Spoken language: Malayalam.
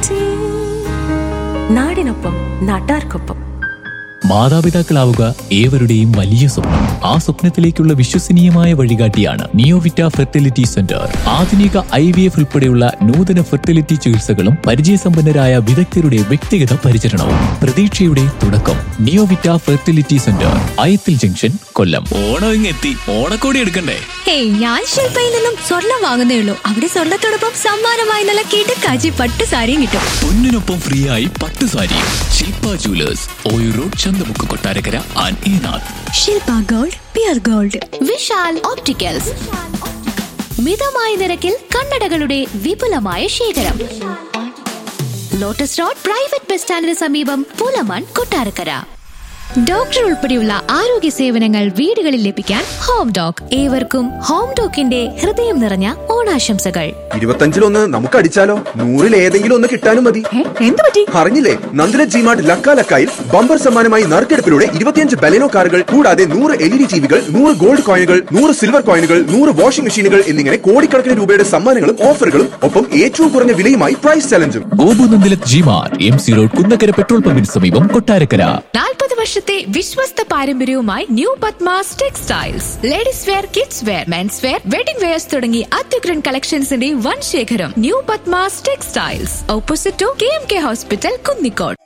നാടിനൊപ്പം നാട്ടാർക്കൊപ്പം. മാതാപിതാക്കളാവുക ഏവരുടെയും വലിയ സ്വപ്നം. ആ സ്വപ്നത്തിലേക്കുള്ള വിശ്വസനീയമായ വഴികാട്ടിയാണ് നിയോവിറ്റ ഫെർട്ടിലിറ്റി സെന്റർ. ആധുനിക IVF ഉൾപ്പെടെയുള്ള നൂതന ഫെർട്ടിലിറ്റി ചികിത്സകളും പരിചയസമ്പന്നരായ വിദഗ്ധരുടെ വ്യക്തിഗത പരിചരണവും പ്രതീക്ഷയുടെ തുടക്കം. നിയോവിറ്റ ഫെർട്ടിലിറ്റി സെന്റർ, അയത്തിൽ ജംഗ്ഷൻ, കൊല്ലം. ഓണം ഇങ്ങെത്തി, ഓണക്കോടി എടുക്കണ്ടേ? ഹേയ്, ഞാൻ ശില്പയിൽ നിന്നും സ്വർണം വാങ്ങുന്നേ ഉള്ളൂ. അവിടെ സ്വർണത്തോടൊപ്പം സമ്മാനമായി നല്ല കിടക്കാച്ചി പട്ട് സാരിയും കിട്ടും. പൊന്നിനൊപ്പം ഫ്രീ ആയി പട്ടു സാരിയും. ശില്പ jewellers, Oyoor road, Chanthamukku, Kottarakkara and ഈനാഥ്. Shilpa gold, peer gold. Vishal opticals, മിതമായ നിരക്കിൽ കണ്ണടകളുടെ വിപുലമായ ശേഖരം. ലോട്ടസ് റോഡ് പ്രൈവറ്റ് ബസ് സ്റ്റാൻഡിന് സമീപം, പുലമൺ, കൊട്ടാരക്കര. ഡോക്ടർ ഉൾപ്പെടെയുള്ള ആരോഗ്യ സേവനങ്ങൾ വീടുകളിൽ ലഭിക്കാൻ ഹോം ഡോക്. ഏവർക്കും ഹോം ഡോക്കിന്റെ ഹൃദയം നിറഞ്ഞ ഓണാശംസകൾ. 25-1 നമുക്ക് അടിച്ചാലോ? 100-ൽ ഏതെങ്കിലും ഒന്ന് കിട്ടാനും മതി. എന്ത് പറ്റി? അറിഞ്ഞില്ലേ? നന്ദില ജിമാർട്ട് ലക്കാലക്കായിൽ ബമ്പർ സമ്മാനമായി നറുക്കെടുപ്പിലൂടെ 25 ബലെനോ കാറുകൾ കൂടാതെ 100 LED ടിവികൾ, 100 ഗോൾഡ് കോയിനുകൾ, 100 സിൽവർ കോയിനുകൾ, 100 വാഷിംഗ് മെഷീനുകൾ എന്നിങ്ങനെ കോടിക്കണക്കിന് രൂപയുടെ സമ്മാനങ്ങളും ഓഫറുകളും ഒപ്പം ഏറ്റവും കുറഞ്ഞ വിലയുമായി price ചലഞ്ചും. Gopu Nandila G-Mart, MC road, Kunnakkara petrol പമ്പിന് സമീപം, കൊട്ടാരക്കര. 40 വർഷത്തെ വിശ്വസ്ത പാരമ്പര്യവുമായി new Padmas textiles. Ladies wear, kids wear, men's wear, wedding wears തുടങ്ങി അത്യുഗ്രൻ കളക്ഷൻസിന്റെ വൻ ശേഖരം. New Padmas textiles, opposite to KMK hospital, Kunnicode.